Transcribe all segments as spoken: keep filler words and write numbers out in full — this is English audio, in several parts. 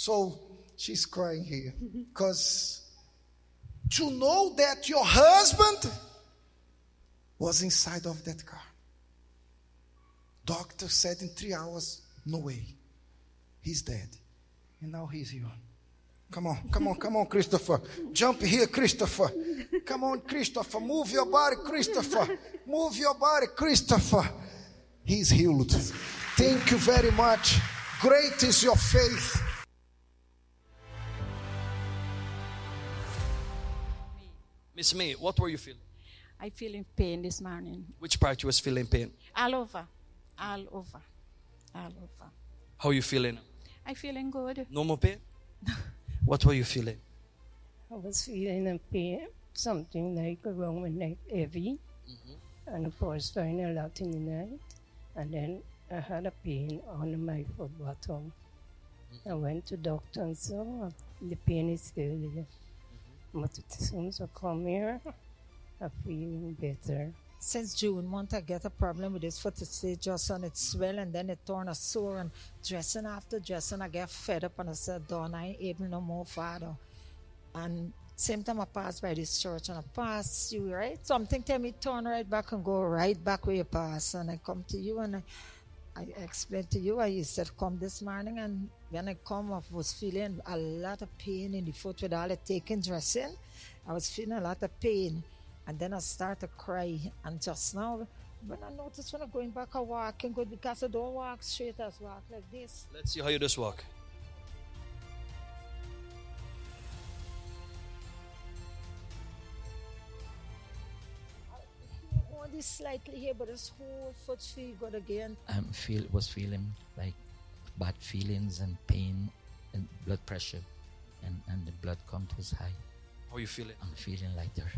So she's crying here. Because to know that your husband was inside of that car. Doctor said in three hours, no way. He's dead. And now he's here. Come on, come on, come on, Christopher. Jump here, Christopher. Come on, Christopher. Move your body, Christopher. Move your body, Christopher. He's healed. Thank you very much. Great is your faith. Miss May, what were you feeling? I feel in pain this morning. Which part you was feeling pain? All over. All over. All over. How you feeling? I feeling good. No more pain? What were you feeling? I was feeling a pain, something like around my neck heavy, mm-hmm. and of course very a lot in the night. And then I had a pain on my foot bottom. Mm-hmm. I went to doctor and so the pain is still there. Mm-hmm. But as soon as I come here, I'm feeling better. Since June month, I get a problem with this foot. It stays just on it swell and then it turn a sore, and dressing after dressing, I get fed up and I said, Dawn, I ain't able no more, Father. And same time I pass by this church and I pass you, right? Something tell me turn right back and go right back where you pass. And I come to you and I, I explained to you, I said, come this morning. And when I come, I was feeling a lot of pain in the foot with all the taking dressing. I was feeling a lot of pain. And then I start to cry. And just now, when I notice when I'm going back, I walk and good because I don't walk straight, I walk like this. Let's see how you just walk. Only slightly here, but this whole foot feel good again. I feel was feeling like bad feelings and pain and blood pressure, and, and the blood count was high. How are you feeling? I'm feeling lighter.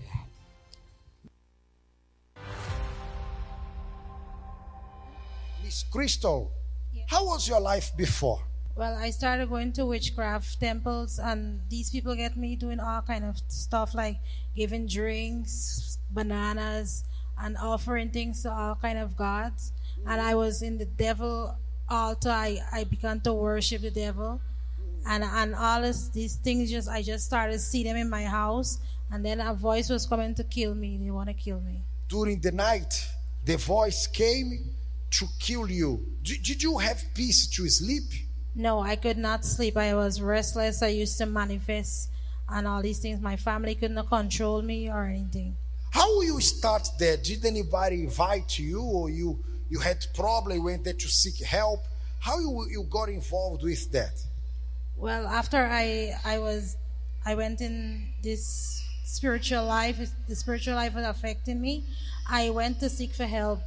Miss Crystal, yeah. How was your life before? Well, I started going to witchcraft temples, and these people get me doing all kind of stuff like giving drinks, bananas, and offering things to all kind of gods. Mm. And I was in the devil altar. I, I began to worship the devil. Mm. And and all this, these things, just I just started to see them in my house. And then a voice was coming to kill me. They want to kill me. During the night, the voice came to kill you. Did, did you have peace to sleep? No, I could not sleep. I was restless. I used to manifest and all these things. My family couldn't control me or anything. How you start that? Did anybody invite you, or you you had problem, went there to seek help? How you you got involved with that? Well, after I I was I went in this spiritual life. The spiritual life was affecting me. I went to seek for help.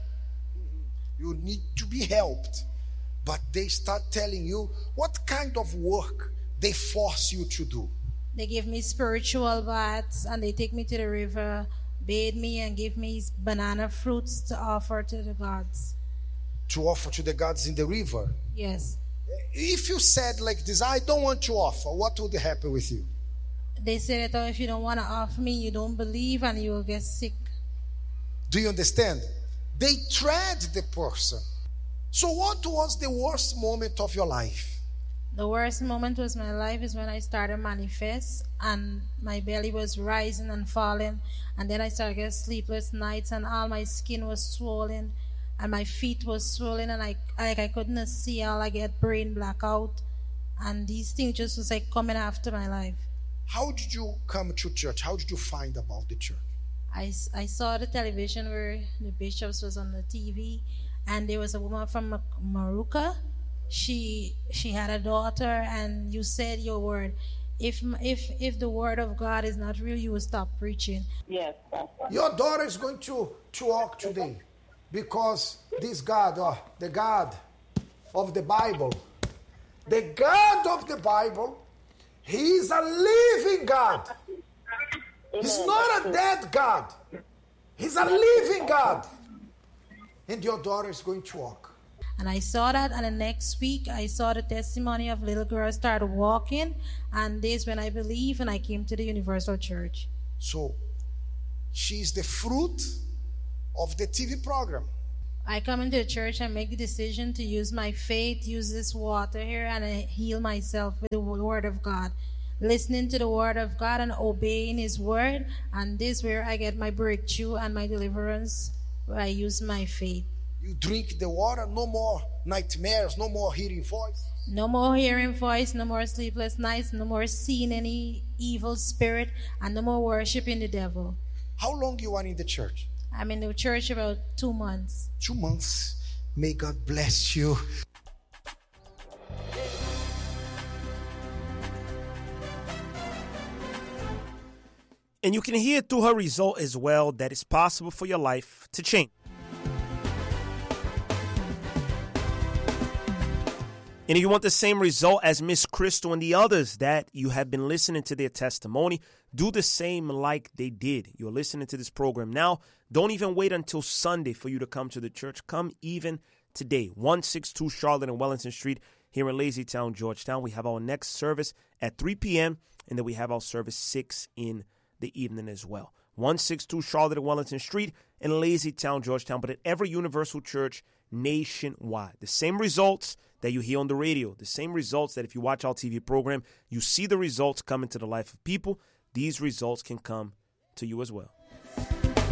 You need to be helped. But they start telling you what kind of work they force you to do. They give me spiritual baths, and they take me to the river, bathe me, and give me banana fruits to offer to the gods. To offer to the gods in the river? Yes. If you said like this, I don't want to offer, what would happen with you? They said that, oh, if you don't want to offer me, you don't believe, and you will get sick. Do you understand? They tread the person. So what was the worst moment of your life? The worst moment was my life is when I started manifest and my belly was rising and falling, and then I started getting sleepless nights and all my skin was swollen and my feet was swollen and I like I couldn't see. All I get brain blackout, and these things just was like coming after my life. How did you come to church? How did you find about the church? I, I saw the television where the bishops was on the T V. And there was a woman from Maruka. She she had a daughter, and you said your word. If if if the word of God is not real, you will stop preaching. Yes. Your daughter is going to, to walk today because this God, oh, the God of the Bible, the God of the Bible, He is a living God. He's not a dead God. He's a living God. And your daughter is going to walk. And I saw that, and the next week I saw the testimony of little girls started walking, and this when I believed and I came to the Universal Church. So, she's the fruit of the T V program. I come into the church and make the decision to use my faith, use this water here, and I heal myself with the word of God. Listening to the word of God and obeying his word, and this is where I get my breakthrough and my deliverance, where I use my faith. You drink the water, no more nightmares, no more hearing voice. No more hearing voice, no more sleepless nights, no more seeing any evil spirit, and no more worshiping the devil. How long you are in the church? I'm in the church about two months. Two months. May God bless you. And you can hear through her result as well that it's possible for your life to change. And if you want the same result as Miss Crystal and the others that you have been listening to their testimony, do the same like they did. You're listening to this program now. Don't even wait until Sunday for you to come to the church. Come even today. one sixty-two Charlotte and Wellington Street here in Lazytown, Georgetown. We have our next service at three p.m. and then we have our service six in the evening as well. one sixty-two Charlotte and Wellington Street in Lazytown, Georgetown, but at every Universal Church nationwide. The same results that you hear on the radio, the same results that if you watch our T V program, you see the results come into the life of people. These results can come to you as well.